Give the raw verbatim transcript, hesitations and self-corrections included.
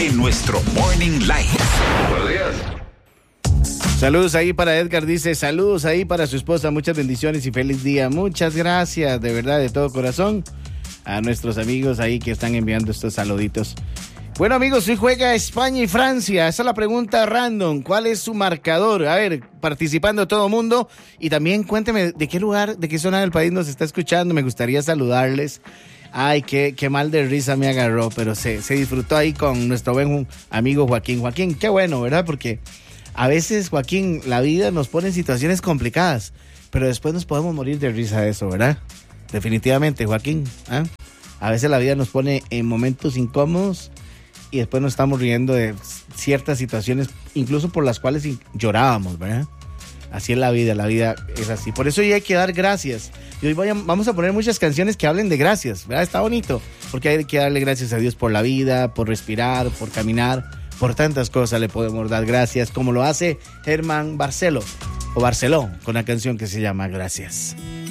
en nuestro Morning Live. Buenos días. Saludos ahí para Edgar, dice, saludos ahí para su esposa, muchas bendiciones y feliz día. Muchas gracias, de verdad, de todo corazón, a nuestros amigos ahí que están enviando estos saluditos. Bueno, amigos, hoy juega España y Francia. Esa es la pregunta random. ¿Cuál es su marcador? A ver, participando todo el mundo. Y también cuénteme de qué lugar, de qué zona del país nos está escuchando. Me gustaría saludarles. Ay, qué, qué mal de risa me agarró, pero se, se disfrutó ahí con nuestro buen amigo Joaquín. Joaquín, qué bueno, ¿verdad? Porque a veces, Joaquín, la vida nos pone en situaciones complicadas, pero después nos podemos morir de risa de eso, ¿verdad? Definitivamente, Joaquín. ¿eh? A veces la vida nos pone en momentos incómodos y después nos estamos riendo de ciertas situaciones, incluso por las cuales llorábamos, ¿verdad? Así es la vida, la vida es así. Por eso hoy hay que dar gracias. Y hoy voy a, vamos a poner muchas canciones que hablen de gracias, ¿verdad? Está bonito, porque hay que darle gracias a Dios por la vida, por respirar, por caminar, por tantas cosas le podemos dar gracias, como lo hace Germán Barceló, o Barceló, con una canción que se llama Gracias.